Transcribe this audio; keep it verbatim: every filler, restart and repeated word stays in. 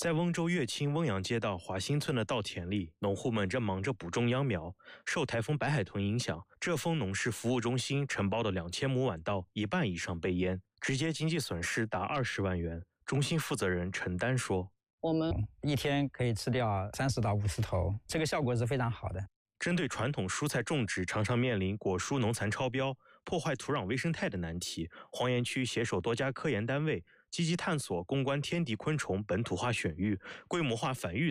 在翁州乐清翁阳街道华新村的稻田里，农户们正忙着补种秧苗。受台风白海豚影响，浙丰农事服务中心承包的两千亩晚稻一半以上被淹，直接经济损失达二十万元。中心负责人陈丹说：“ 我们一天可以吃掉三十到五十头，这个效果是非常好的。” 针对传统蔬菜种植常常面临果蔬农残超标、破坏土壤微生态的难题，黄岩区携手多家科研单位，积极探索攻关天敌昆虫本土化选育、规模化繁育